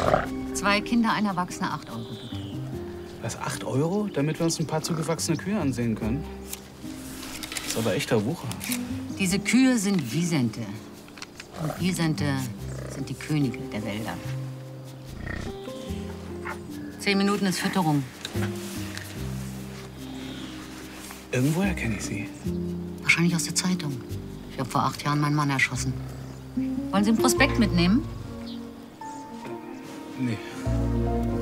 2 Kinder, ein Erwachsener, 8 Euro bitte. Was, 8 Euro? Damit wir uns ein paar zugewachsene Kühe ansehen können? Das ist aber echter Wucher. Diese Kühe sind Wisente. Und Wisente sind die Könige der Wälder. 10 Minuten ist Fütterung. Irgendwoher kenne ich Sie. Wahrscheinlich aus der Zeitung. Ich habe vor 8 Jahren meinen Mann erschossen. Wollen Sie einen Prospekt mitnehmen? Nee.